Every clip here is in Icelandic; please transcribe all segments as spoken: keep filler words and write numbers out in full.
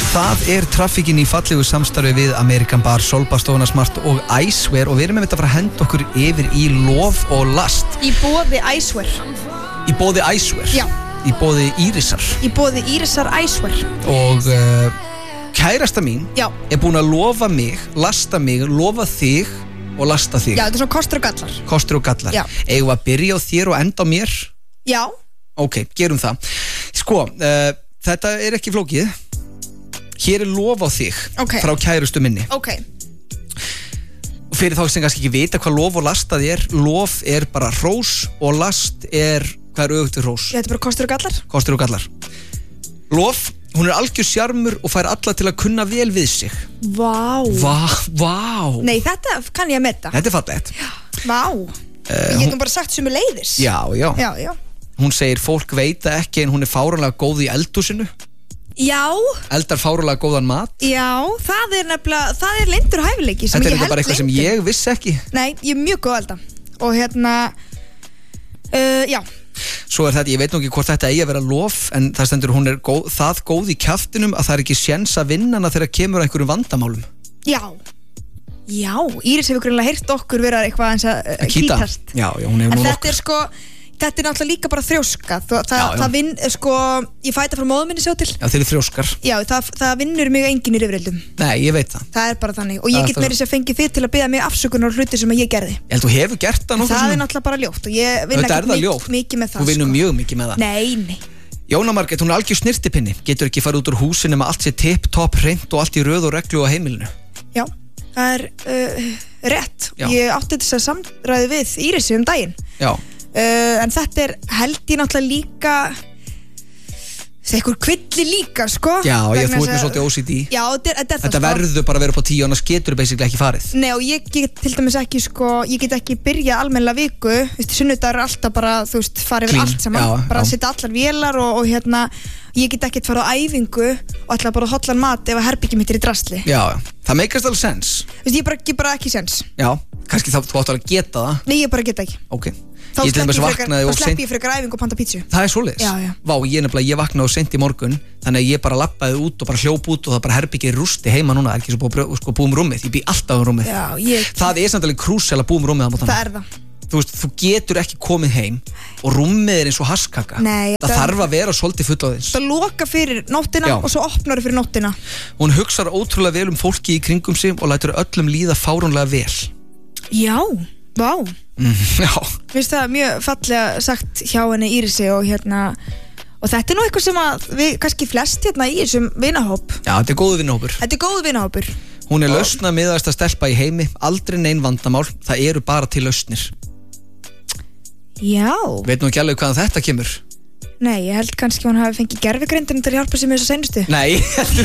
Það er traffíkin í fallegu samstarfi við American Bar, Solbastofuna Smart og Icewear og við erum með þetta að fara að henda okkur yfir í lof og last. Í boði Icewear. Í boði Icewear? Já. Í boði Írisar? Í boði Írisar Icewear. Og uh, kærasta mín Já. er búin að lofa mig, lasta mig, lofa þig og lasta þig. Já, þetta er svona kostur og gallar. Kostur og gallar. Já. Eigum við að byrja á þér og enda á mér? Já. Ok, gerum það. Sko, uh, þetta er ekki flókið. Hér er lof á þig okay. frá kærustu minni. Ok. Og fyrir þá sem kannski ekki vita hvað lof og lastað er, lof er bara hrós og last er, hvað er auðvitað hrós? Þetta er bara kostur og gallar. Kostur og gallar. Lof, hún er algjör sjarmur og fær alla til að kunna vel við sig. Vá. Vá, vá. Nei, þetta kann ég að metta. Þetta er fallegt. Vá. Uh, ég get nú bara sagt sömu leiðis. Já, já. Já, já. Hún segir, fólk veit það ekki en hún er fáránlega góð í eldhúsinu. Já. Eldar fáránlega góðan mat. Já, það er nefnilega, það er leyndur hæfileiki sem Þetta er ég held bara eitthvað sem leyndur. ég vissi ekki. Nei, ég er mjög góð að elda. Og hérna, uh, já. Svo er þetta, ég veit nú ekki hvort þetta eigi að vera lof, en það stendur hún er góð, það góð í kjaftinum að það er ekki séns að vinna hana þegar kemur að einhverjum vandamálum. Já. Já, Íris hefur greinlega heyrt okkur vera eitthvað eins að uh, kýtast. Já, já, hún hefur nú nokkur. En þetta er sko, þetta er náttúrulega líka bara þrjóska. Þa, það, já, já. það vinn, sko, ég fæta frá móður minni sjá til. Já, þeir eru þrjóskar. Já, það, það vinnur mig enginn í rifrildum. Nei, ég veit það. Það er bara þannig. Og ég get meiri sér fengið þig til að biðja mig afsökunar á hluti sem ég gerði. Ég held þú hefur gert það nokkuð Það svona. er náttúrulega bara ljótt og ég vinn ekki mikið, mikið með það. Þú vinnur sko. mjög mikið með það. Nei, nei. Jóna Margrét, hún er algjör snirtipinni. Getur ekki farið út úr húsinu með allt sér tipp, topp, hreint og allt í röð og reglu á heimilinu. Já, það er uh, rétt. Já. Ég átti þess að samræði við Írisi um daginn. Já. Uh, en þetta er held ég náttúrulega líka eitthvað kvilli líka sko. Já, ég Vegna þú ert þess með að- svolítið O C D. Já, þetta, er- þetta, er það, Þetta sko. verður bara að vera upp á tíu, annars getur þú basically ekki farið. Nei, og ég get til dæmis ekki sko, ég get ekki byrjað almennilega viku, þú veist, sunnudagur er alltaf bara, þú veist, farið yfir Clean, allt saman, já, bara já. að setja allar vélar og, og hérna, ég get ekkert farið á æfingu og ætla bara að hotla mat ef að herbyggjum mitt er í drasli. Já, það meikast alveg sens. Þú veist, ég bara, ég bara ekki sens. Já, kannski þá, þú áttu að geta það. Nei, ég bara get ekki. Ok. Þá Ég til slepp dæmis ég frekar, vaknaði þá of slepp seint. ég frekar æfingu og panta pítsu. Það er svoleiðis. Já, já. Vá, ég nefnilega, ég vaknaði og seint í morgun, þannig að ég bara labbaði út og bara hljóp út og það bara herbyggir rústi heima núna, það er ekki svo búið, sko, búið um rúmið, ég bý alltaf um rúmið. Já, ég, Það er samt alveg krúsel að búið um rúmið á mótana. það er það. Þú veist, þú getur ekki komið heim og rúmið er eins og haskaka. Nei, það það- þarf að vera svolítið fullorðins. Það loka fyrir nóttina Já. og svo opnar fyrir nóttina. Hún hugsar ótrúlega vel um fólki í kringum sig og lætur öllum líða fáránlega vel. Já, vá. Mm, já. Finnst það mjög fallega sagt hjá henni Írisi og hérna og þetta er nú eitthvað sem að við kannski flest hérna í þessum vinahóp. Já, þetta er góðu vinnahópur. Þetta er góðu vinahópur. Hún er lausna miðast að stelpa í heimi, aldrei nein vandamál, það eru bara til lausnir. Já. Veit nú ekki alveg hvaðan þetta kemur. Nei, ég held kannski hún hafi fengið gerfigreindin til að hjálpa sér með þessu seinustu. Nei,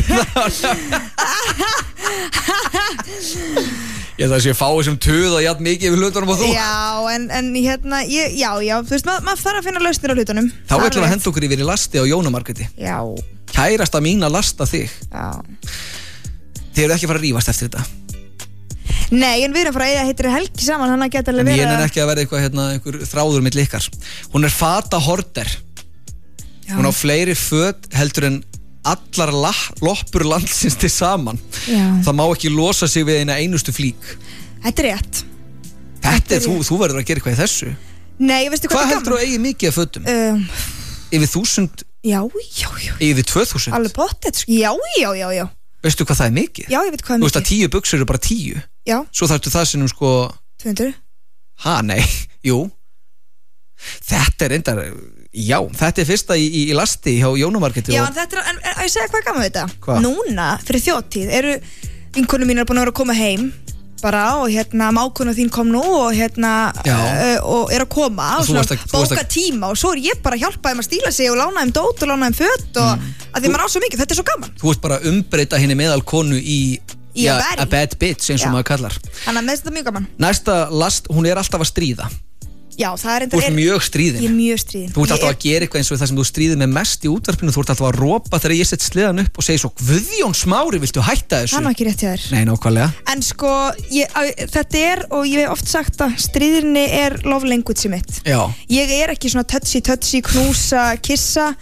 ég ætla að sé fáið sem töða jafn mikið yfir hlutunum og þú. Já, en, en hérna, ég, já, já, þú veist, maður mað þarf að finna lausnir á hlutunum. Þá ætlum við að henda okkur yfir í lasti á Jóna Margréti. Já. Kærasta mín að lasta þig. Já. Þið eru ekki að fara að rífast eftir þetta. Nei, en við erum frá að eiga heitir helgi saman, þannig að geta alveg En ég verið er ekki að vera eitthvað hérna, einhver þráður mitt ykkar. Hún er fata horter. Já. Hún á fleiri föt heldur en allar la- loppur landsins til saman. Já. Það má ekki losa sig við eina einustu flík. Þetta er rétt. Þetta er, er þú, rétt. þú verður að gera eitthvað í þessu. Nei, veistu hvað, Hvað er heldur þú að eigi mikið af fötum? Um, Yfir þúsund, já, já, já. yfir tvö þúsund? Alveg pottet, sko. Já, já, já, já. Veistu hvað það er mikið? Já, ég veit hvað er Þú veist að mikið. tíu buxur eru bara tíu. Já, Svo þarftu það sinnum sko, tvö hundruð. ha, nei, jú. Þetta er reyndar, já, þetta er fyrsta í, í, í lasti hjá Jóna Margréti. Já, og- en þetta er, en, en að ég segja hvað er gaman við þetta? Hvað? Núna, fyrir þjóðtíð, eru vinkonur mínar búin að vera að koma heim bara og hérna mákona þín kom nú og hérna Já. uh, og er að koma Og og þú svona varst að- þú varst bóka að- tíma og svo er ég bara að hjálpa þeim að stíla sig og lána þeim dót og lána þeim föt og Mm. að því maður á svo mikið, þetta er svo gaman. Þú ert bara að umbreyta henni meðal konu í, Í já, a very. a bad bitch eins og Já. maður kallar. Þannig að með þetta er mjög gaman. Næsta last, hún er alltaf að stríða. Já, það er Þú ert mjög stríðin. Ég er mjög stríðin. Þú ert alltaf Ég að gera eitthvað eins og það sem þú stríðir með mest í útvarpinu. Þú ert alltaf að ropa þegar ég sett sleðan upp og segir svo Guðjón Smári, viltu hætta þessu? Það er nú ekki rétt hjá þér. Nei, nákvæmlega. En sko, ég, að, þetta er, og ég hef oft sagt að stríðinni er love language mitt. Já. Ég er ekki svona touchy, touchy, knúsa, kissa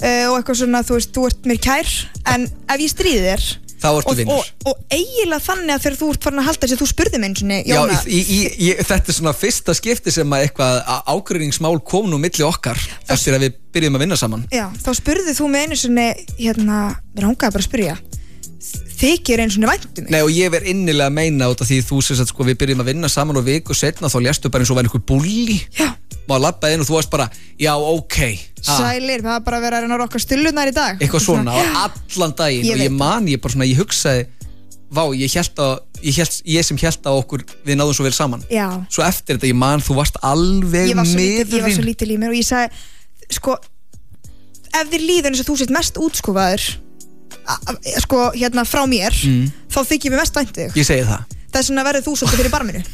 uh, og eitthvað svona, þú veist, þú ert mér kær en ef ég stríði þér þá ertu og, vinnur og, og eiginlega þannig að þegar þú ert farin að halda þess að þú spurði mig eins og Já, í, í, í, þetta er svona fyrsta skipti sem að eitthvað ágreiningsmál kom nú milli okkar eftir að við byrjum að vinna saman Já, þá spurði þú mig einu svona hérna, mér hangaði bara að spyrja þykir einu svona væntum Nei, og ég verð innilega að meina út af því þú sést að sko við byrjum að vinna saman og viku setna þá léstu bara eins og væri einhver bulli Já Má labba inn og þú varst bara, já, ok ha. Sælir, það er bara að vera að reyna að rokka stullunar í dag Eitthvað svona, á allan daginn Ég og ég veit. man, ég bara svona, ég hugsaði Vá, ég held að, ég, held, ég sem held að okkur við náðum svo vel saman Já Svo eftir þetta, ég man, þú varst alveg Ég var svo lítil, ég var miðurinn svo lítil í mér og ég sagði, sko ef þér líður eins og þú sett mest útskúfaður a- a- sko, hérna frá mér Mm. þá þykir mér mest vænt þig Ég segi það Það er svona verður þú svolítið fyrir barminu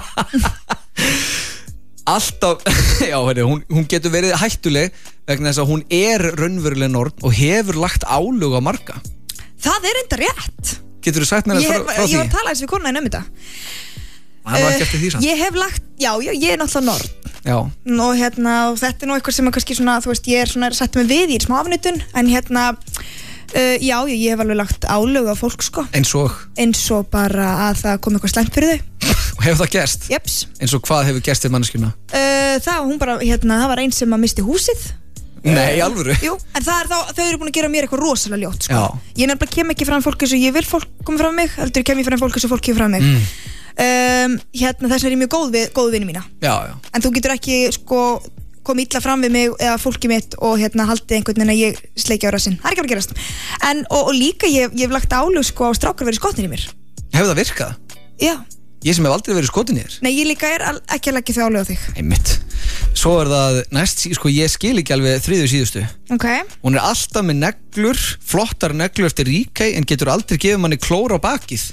Alltaf, já, herri, hún, hún getur verið hættuleg vegna þess að hún er raunveruleg norn og hefur lagt álög á marga Það er enda rétt Getur þú sagt mér Ég, frá, hef, frá ég því? var að tala eins við konuna um þetta Það var ekki eftir því samt Ég hef lagt, já, já, ég er náttúrulega norn Já, og hérna, og þetta er nú eitthvað sem er kannski svona, þú veist, ég er svona að setja mig við í smá afnutun, en hérna uh, já, ég, ég hef alveg lagt álög á fólk, sko, eins og eins og bara að það kom eitthvað slæmt fyrir þau Og hefur það gerst? Jeps, Eins og hvað hefur gerst við manneskjuna? uh, það, hún bara, hérna, það var einn sem að misti húsið Nei, í alvöru? Jú, en það er þá, þau eru búin að gera mér eitthvað rosalega ljótt, sko Já. Ég nefnilega kem ekki fram fólk eins og ég vil fólk koma fram mig, heldur kem ég fram fólk eins og fólk kemur fram mig Mm. um, Hérna, þess vegna er ég mjög góð við, góð vinni mína Já, já En þú getur ekki, sko, komið illa fram við mig eða fólki mitt og hérna haldið einhvern veginn að ég sleikja á rassinn. Það er ekki að gerast. En, og, og líka ég, ég hef lagt álög, sko, á strákar verið skotnir í mér. Hefur það virkað? Já. Ég sem hef aldrei verið skotin í þér Nei, ég líka er al- ekki að leggja þau álög á þig. Einmitt Svo er það næst, sí- sko ég skil ekki alveg þriðju síðustu Ok. Hún er alltaf með neglur, flottar neglur eftir Ríkey en getur aldrei gefið manni klór á bakið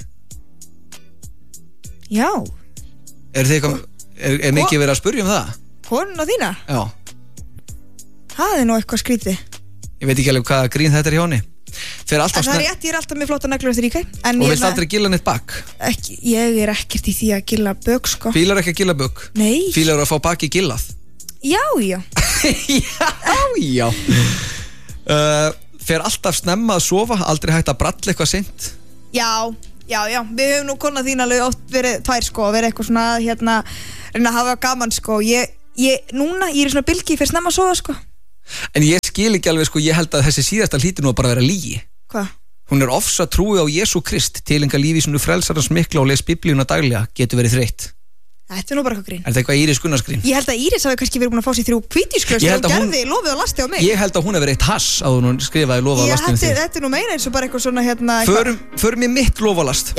Já. Er þið eitthvað, er, er mikið verið að spurja um það? Konuna þína? Já, Það er nú eitthvað skrítið. ég veit ekki alveg hvað grín þetta er hjá henni Þeir En alltaf það er snögg rétt, ég er alltaf með flotta neglur eftir Ríkey. En og ég vilt aldrei gilla neitt bak ekki, ég er ekkert í því að gilla bök, sko. Fílar ekki að gilla bök Nei. Fílar að fá baki gillað Já, já. Já, já uh, Fer alltaf snemma að sofa Aldrei hægt að bralla eitthvað seint Já, já, já, við höfum nú kona þín alveg oft verið tvær, sko, verið eitthvað svona, hérna, reyna að hafa gaman, sko. Ég, ég, núna, ég er í svona bylgi, ég fer snemma að sofa, sko. En ég skil ekki alveg, sko, ég held að þessi síðasta hlýtur nú að bara vera lygi Hvað? Hún er ofsa trúi á Jesú Krist Tilenga lífi sinu frelsarans mikla og les biblíuna daglega Getur verið þreytt Þetta er nú bara eitthvað grín. Er þetta eitthvað Íris Gunnarsgrín? Ég held að Íris hafi kannski verið búin að fá sér þrjú hvítísklös Ég og held að hún- gerði lofið og lasti á mig. Ég held að hún hefur eitt hass á hún skrifaði lofa á Ég, lastinu þetta, þig þetta er nú meira eins og bara eitthvað svona, hérna, eitthvað. Förum, förum í mitt lofa á last